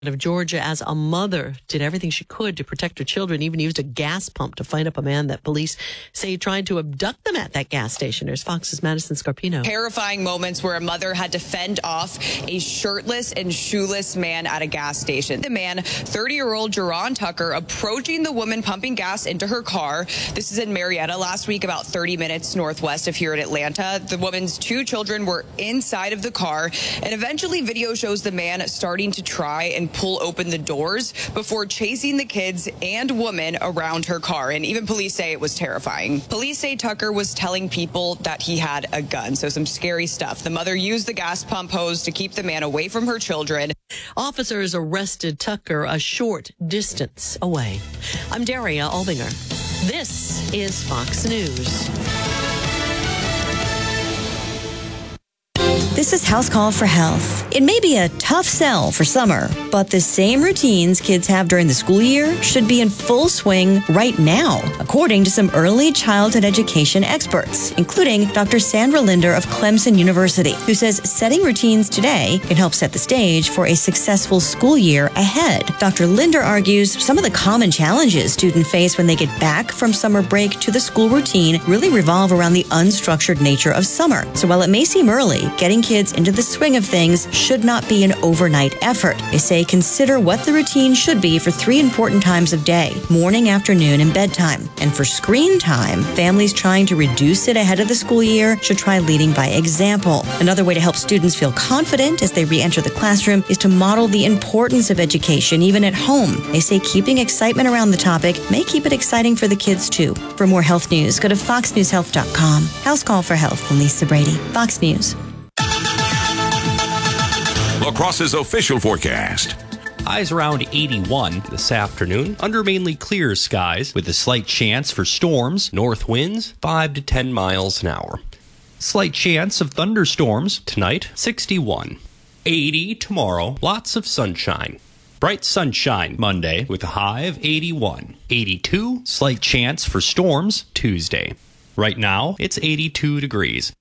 of Georgia, as a mother, did everything she could to protect her children, even used a gas pump to fight up a man that police say tried to abduct them at that gas station. There's Fox's Madison Scarpino. Terrifying moments where a mother had to fend off a shirtless and shoeless man at a gas station. The man, 30-year-old Jerron Tucker, approaching the woman pumping gas into her car. This is in Marietta last week, about 30 minutes northwest of here in Atlanta. The woman's 2 children were inside of the car, and eventually video shows the man starting to try and pull open the doors before chasing the kids and woman around her car. And even police say it was terrifying. Police say Tucker was telling people that he had a gun. So some scary stuff. The mother used the gas pump hose to keep the man away from her children. Officers arrested Tucker a short distance away. I'm Daria Albinger. This is Fox News. This is House Call for Health. It may be a tough sell for summer, but the same routines kids have during the school year should be in full swing right now, according to some early childhood education experts, including Dr. Sandra Linder of Clemson University, who says setting routines today can help set the stage for a successful school year ahead. Dr. Linder argues some of the common challenges students face when they get back from summer break to the school routine really revolve around the unstructured nature of summer. So while it may seem early, getting kids into the swing of things should not be an overnight effort. They say consider what the routine should be for 3 important times of day: morning, afternoon, and bedtime. And for screen time, families trying to reduce it ahead of the school year should try leading by example. Another way to help students feel confident as they re-enter the classroom is to model the importance of education even at home. They say keeping excitement around the topic may keep it exciting for the kids too. For more health news, go to foxnewshealth.com. House Call for Health and Lisa Brady, Fox News. La Crosse's official forecast. Highs around 81 this afternoon, under mainly clear skies, with a slight chance for storms, north winds 5 to 10 miles an hour. Slight chance of thunderstorms tonight, 61. 80 tomorrow, lots of sunshine. Bright sunshine Monday with a high of 81. 82, slight chance for storms Tuesday. Right now, it's 82 degrees.